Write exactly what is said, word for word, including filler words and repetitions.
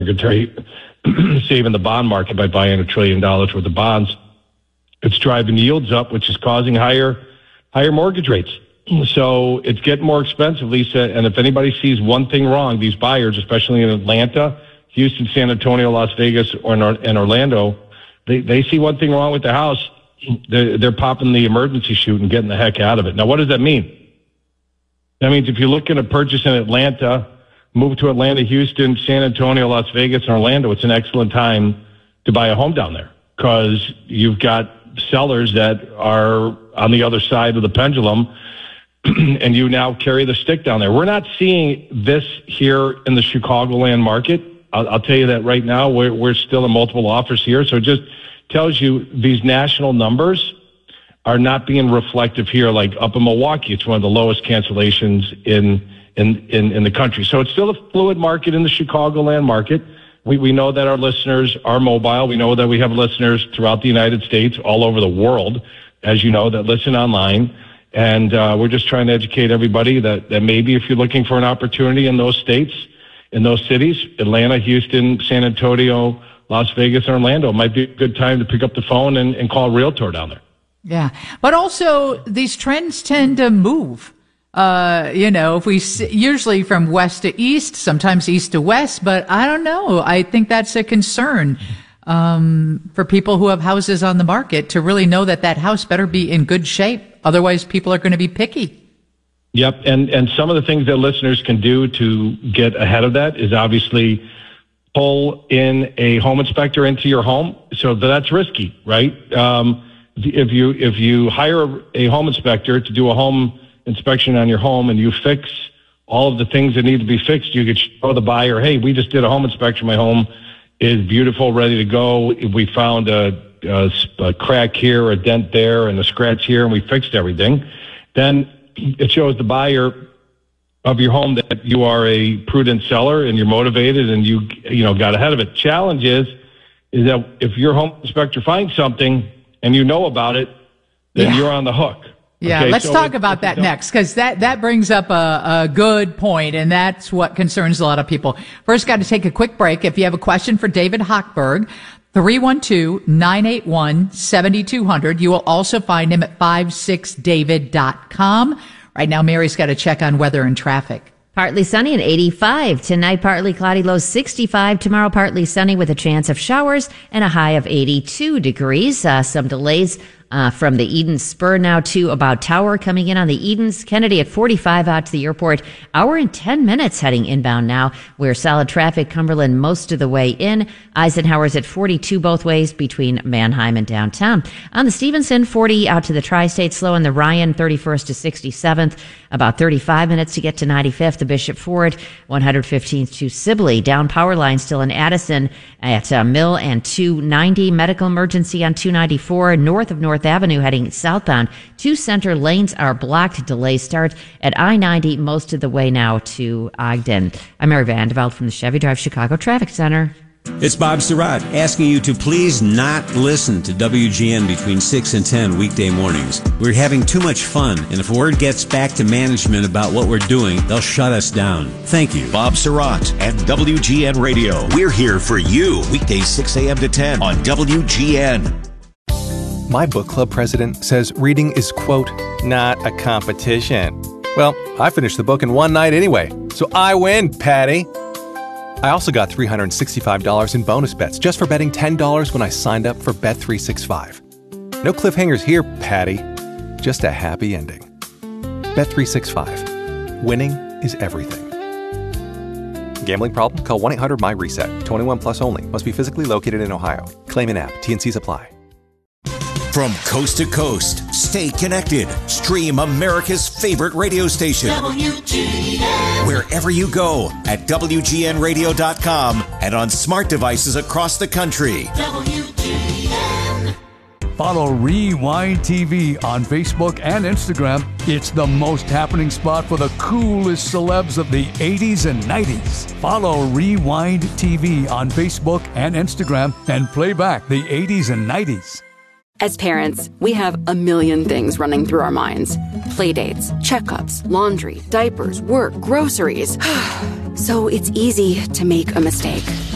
mortgage rate, saving the bond market by buying a trillion dollars worth of bonds. It's driving yields up, which is causing higher higher mortgage rates. So it's getting more expensive, Lisa. And if anybody sees one thing wrong, these buyers, especially in Atlanta, Houston, San Antonio, Las Vegas, or in, and Orlando, they, they see one thing wrong with the house. They're, they're popping the emergency chute and getting the heck out of it. Now, what does that mean? That means if you're looking to purchase in Atlanta, move to Atlanta, Houston, San Antonio, Las Vegas, and Orlando, it's an excellent time to buy a home down there because you've got sellers that are on the other side of the pendulum and you now carry the stick down there. We're not seeing this here in the Chicagoland market. I'll, I'll tell you that right now. We're, we're still in multiple offers here. So it just tells you these national numbers are not being reflective here. Like up in Milwaukee, it's one of the lowest cancellations in in in, in the country. So it's still a fluid market in the Chicagoland market. We we know that our listeners are mobile. We know that we have listeners throughout the United States, all over the world, as you know, that listen online. And uh, we're just trying to educate everybody that, that maybe if you're looking for an opportunity in those states, in those cities, Atlanta, Houston, San Antonio, Las Vegas, and Orlando, it might be a good time to pick up the phone and, and call a realtor down there. Yeah. But also these trends tend to move. Uh, you know, if we usually from west to east, sometimes east to west, but I don't know. I think that's a concern um, for people who have houses on the market to really know that that house better be in good shape. Otherwise, people are going to be picky. Yep. And, and some of the things that listeners can do to get ahead of that is obviously pull in a home inspector into your home. So that's risky, right? Um, if you, if you hire a home inspector to do a home inspection on your home and you fix all of the things that need to be fixed, you could show the buyer, hey, we just did a home inspection. My home is beautiful, ready to go. We found a, a, a crack here, a dent there, and a scratch here, and we fixed everything. Then it shows the buyer of your home that you are a prudent seller and you're motivated and you, you know, got ahead of it. Challenge is, is that if your home inspector finds something and you know about it, then yeah. you're on the hook. Yeah, okay, let's so talk it, about that next, because that, that brings up a, a good point, and that's what concerns a lot of people. First, got to take a quick break. If you have a question for David Hochberg, three one two, nine eight one, seven two zero zero. You will also find him at five six david dot com. Right now, Mary's got to check on weather and traffic. Partly sunny and eighty-five. Tonight, partly cloudy, low sixty-five. Tomorrow, partly sunny with a chance of showers and a high of eighty-two degrees. Uh, some delays Uh, from the Edens Spur now to about Tower coming in on the Edens. Kennedy at forty-five out to the airport. Hour and ten minutes heading inbound now. We're solid traffic. Cumberland most of the way in. Eisenhower's at forty-two both ways between Manheim and downtown. On the Stevenson, forty out to the Tri-State. Slow in the Ryan, thirty-first to sixty-seventh. About thirty-five minutes to get to ninety-fifth. The Bishop Ford, one hundred fifteenth to Sibley. Down power line still in Addison at uh, Mill and two ninety. Medical emergency on two ninety-four. North of North Avenue heading southbound. Two center lanes are blocked. Delays start at I ninety most of the way now to Ogden. I'm Mary Vandeveld from the Chevy Drive Chicago Traffic Center. It's Bob Surratt asking you to please not listen to W G N between six and ten weekday mornings. We're having too much fun, and if word gets back to management about what we're doing, they'll shut us down. Thank you. Bob Surratt at W G N Radio. We're here for you weekdays six a.m. to ten on W G N. My book club president says reading is, quote, not a competition. Well, I finished the book in one night anyway, so I win, Patty. I also got three hundred sixty-five dollars in bonus bets just for betting ten dollars when I signed up for Bet three sixty-five. No cliffhangers here, Patty. Just a happy ending. Bet three sixty-five. Winning is everything. Gambling problem? Call one eight hundred my reset. twenty-one plus only. Must be physically located in Ohio. Claim in app. T and Cs apply. From coast to coast, stay connected. Stream America's favorite radio station. W G N. Wherever you go at W G N radio dot com and on smart devices across the country. W G N. Follow Rewind T V on Facebook and Instagram. It's the most happening spot for the coolest celebs of the eighties and nineties. Follow Rewind T V on Facebook and Instagram and play back the eighties and nineties. As parents, we have a million things running through our minds. Playdates, checkups, laundry, diapers, work, groceries. So it's easy to make a mistake.